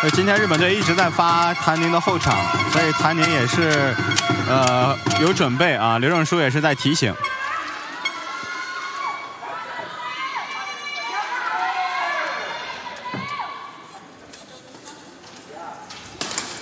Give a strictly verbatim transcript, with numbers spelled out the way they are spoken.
呃，今天日本队一直在发谭宁的后场，所以谭宁也是呃有准备啊。刘正书也是在提醒。